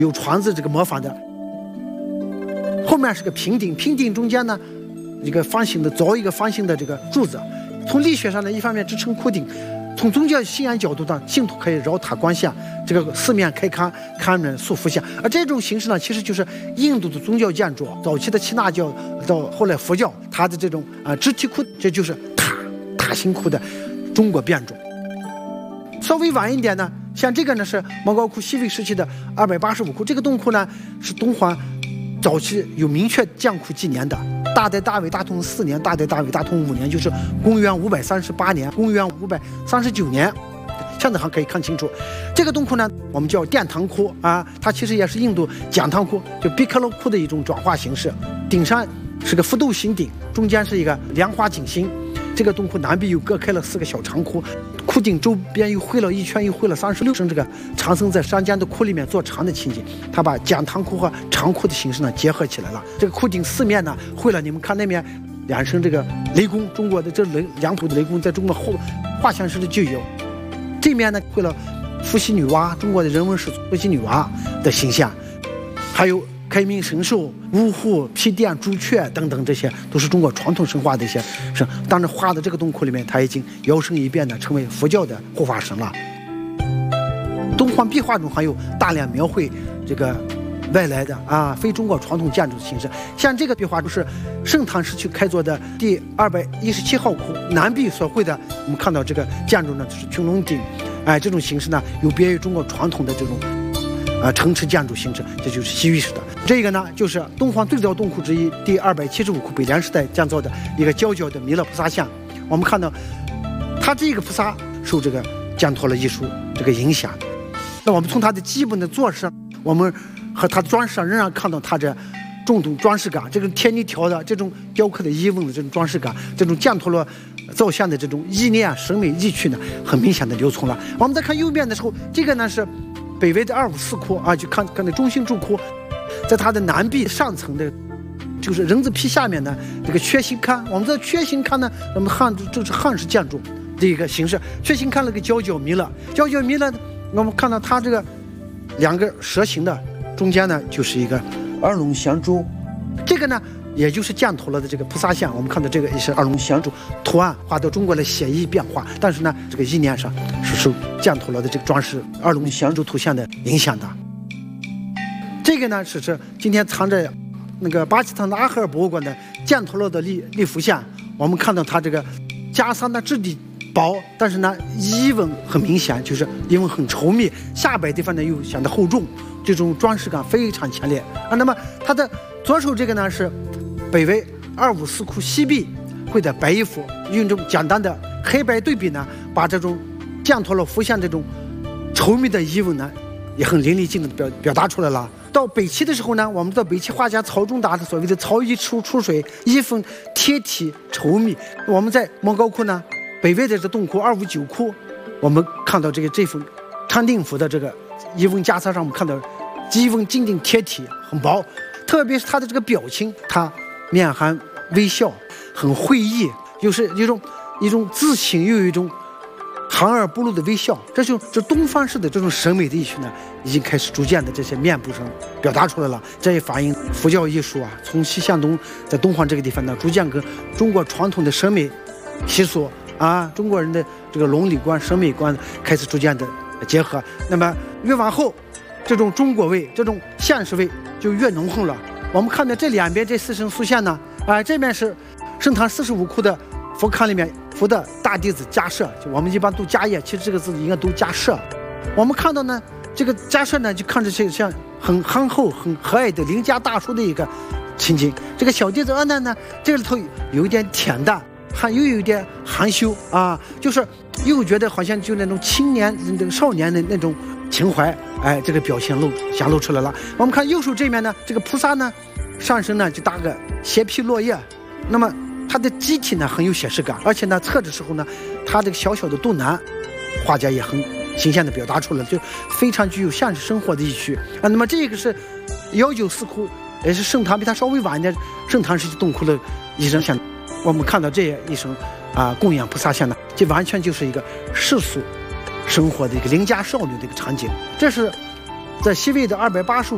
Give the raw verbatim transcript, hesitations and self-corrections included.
有床子这个模仿的。后面是个平顶，平顶中间呢一个方形的凿一个方形的这个柱子。从力学上呢，一方面支撑窟顶，从宗教信仰角度上，信徒可以绕塔观象，这个四面开龛，龛门塑佛像。而这种形式呢，其实就是印度的宗教建筑，早期的耆那教到后来佛教，它的这种啊支体窟，这就是塔塔形窟的中国变种。稍微晚一点呢，像这个呢是莫高窟西魏时期的二百八十五窟，这个洞窟呢是东皇早期有明确建窟纪年的。大代大伟大通四年，大代大伟大通五年，就是公元五百三十八年，公元五百三十九年，现在还可以看清楚。这个洞窟呢，我们叫殿堂窟啊，它其实也是印度讲堂窟，就毕克罗窟的一种转化形式。顶上是个覆斗形顶，中间是一个莲花景心。这个洞窟南壁又各开了四个小长窟，窟顶周边又绘了一圈，又绘了三十六声这个长僧在山间的窟里面做禅的情景。他把讲堂窟和长窟的形式呢结合起来了。这个窟顶四面呢绘了，你们看那面两声这个雷公，中国的这雷两浦的雷公在中国后画像式的就有。这面呢绘了伏羲女娲，中国的人文始祖伏羲女娲的形象，还有开明神兽、乌户、披电、朱雀等等，这些都是中国传统神话的一些神。当然画的这个洞窟里面，他已经摇身一变的成为佛教的护法神了。东方壁画中还有大量描绘这个外来的啊非中国传统建筑的形式。像这个壁画就是盛唐时期开凿的第二百一十七号窟南壁所绘的，我们看到这个建筑呢就是穹隆顶，哎，这种形式呢有别于中国传统的这种啊，城池建筑形式，这就是西域式的。这个呢，就是东皇最早洞窟之一，第二百七十五窟，北凉时代建造的一个焦角的弥勒菩萨像。我们看到，它这个菩萨受这个犍陀罗艺术这个影响。那我们从它的基本的坐式，我们和它的装饰上仍然看到它这重度装饰感，这种天泥条的这种雕刻的衣纹的这种装饰感，这种犍陀罗造像的这种意念、审美意趣呢，很明显的留存了。我们再看右边的时候，这个呢是北魏的二五四窟啊，就看看那中心柱窟，在它的南壁上层的，就是人字皮下面呢，这个缺形龛。我们知道缺形龛呢，我们汉这是汉式建筑的一个形式。缺形龛那个焦角弥勒，焦角弥勒，我们看到它这个两个蛇形的，中间呢就是一个二龙相珠，这个呢也就是犍陀罗的这个菩萨像。我们看到这个也是二龙相珠图案画到中国的写意变化，但是呢，这个意念上是受犍陀罗的这个装饰二龙相珠图像的影响的。这个呢是是今天藏在那个巴基斯坦的阿赫尔博物馆的犍陀罗的立立佛像。我们看到它这个袈裟的质地薄，但是呢衣纹很明显，就是衣纹很稠密，下摆地方呢又显得厚重，这种装饰感非常强烈啊。那么它的左手这个呢是北魏二五四窟西壁绘的白衣服，用这种简单的黑白对比呢，把这种犍陀罗佛像这种稠密的衣纹呢，也很淋漓尽致的表表达出来了。到北齐的时候呢，我们知道北齐画家曹仲达的所谓的曹衣出出水，衣缝贴体稠密。我们在莫高窟呢，北魏的这洞窟二五九窟，我们看到这个这份禅定服的这个衣纹袈裟上，我们看到衣纹紧紧贴体，很薄。特别是他的这个表情，他面含微笑，很会意，就是一种一种自信，又有一种含而不露的微笑。这就这东方式的这种审美的艺术呢，已经开始逐渐的这些面部上表达出来了。这也反映佛教艺术啊，从西向东，在东方这个地方呢，逐渐跟中国传统的审美习俗啊，中国人的这个伦理观、审美观开始逐渐的结合。那么越往后，这种中国味、这种现实味就越浓厚了。我们看到这两边这四声塑像呢，啊、呃，这边是盛唐四十五窟的佛龛里面佛的大弟子迦摄，就我们一般读迦叶，其实这个字应该读迦摄。我们看到呢，这个迦摄呢，就看着这个像很憨厚、很和蔼的邻家大叔的一个情景。这个小弟子阿难呢，这个里头有一点恬淡，还又有一点含羞啊，就是又觉得好像就那种青年、那个少年的那种情怀，哎，这个表现露显露出来了。我们看右手这面呢，这个菩萨呢，上身呢就搭个斜披落叶，那么它的机体呢很有写实感，而且呢侧的时候呢，它这个小小的肚腩，画家也很形象的表达出来，就非常具有现实生活的意趣啊。那么这个是幺九四窟，也是盛唐比它稍微晚一点，盛唐时期洞窟的一声像。我们看到这一声啊供养菩萨像呢，这完全就是一个世俗生活的一个邻家少女的一个场景。这是在西魏的二百八十五